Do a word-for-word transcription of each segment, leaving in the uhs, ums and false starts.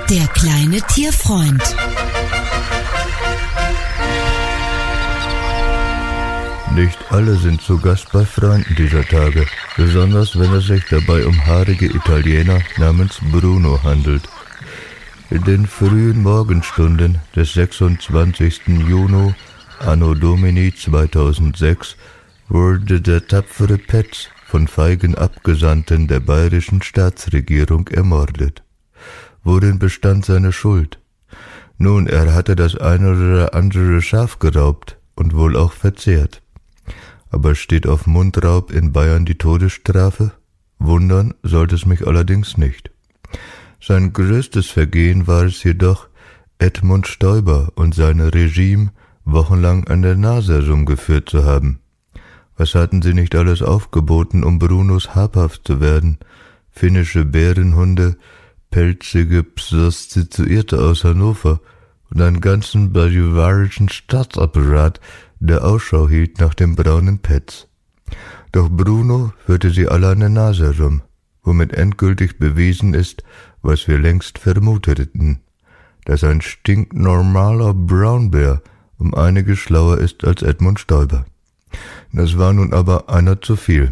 Der kleine Tierfreund. Nicht alle sind zu Gast bei Freunden dieser Tage, besonders wenn es sich dabei um haarige Italiener namens Bruno handelt. In den frühen Morgenstunden des sechsundzwanzigsten Juni Anno Domini zweitausendsechs wurde der tapfere Petz von feigen Abgesandten der bayerischen Staatsregierung ermordet. Worin bestand seine Schuld? Nun, er hatte das eine oder andere Schaf geraubt und wohl auch verzehrt. Aber steht auf Mundraub in Bayern die Todesstrafe? Wundern sollte es mich allerdings nicht. Sein größtes Vergehen war es jedoch, Edmund Stoiber und sein Regime wochenlang an der Nase herumgeführt zu haben. Was hatten sie nicht alles aufgeboten, um Brunos habhaft zu werden? Finnische Bärenhunde, pelzige Prostituierte aus Hannover und einen ganzen bajuwarischen Staatsapparat, der Ausschau hielt nach dem braunen Petz. Doch Bruno führte sie alle an der Nase herum, womit endgültig bewiesen ist, was wir längst vermuteten, dass ein stinknormaler Braunbär um einiges schlauer ist als Edmund Stoiber. Das war nun aber einer zu viel.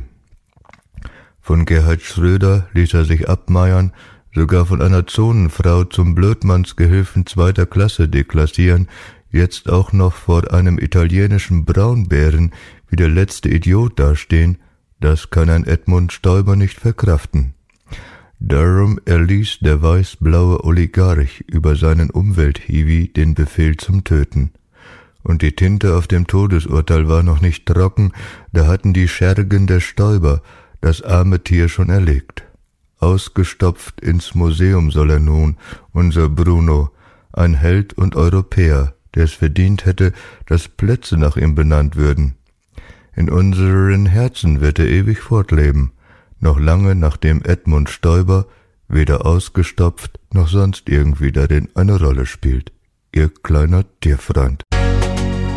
Von Gerhard Schröder ließ er sich abmeiern, sogar von einer Zonenfrau zum Blödmannsgehilfen zweiter Klasse deklassieren, jetzt auch noch vor einem italienischen Braunbären wie der letzte Idiot dastehen, das kann ein Edmund Stoiber nicht verkraften. Darum erließ der weiß-blaue Oligarch über seinen Umwelthiwi den Befehl zum Töten. Und die Tinte auf dem Todesurteil war noch nicht trocken, da hatten die Schergen der Stoiber das arme Tier schon erlegt. Ausgestopft ins Museum soll er nun, unser Bruno, ein Held und Europäer, der es verdient hätte, dass Plätze nach ihm benannt würden. In unseren Herzen wird er ewig fortleben, noch lange nachdem Edmund Stoiber weder ausgestopft noch sonst irgendwie darin eine Rolle spielt. Ihr kleiner Tierfreund.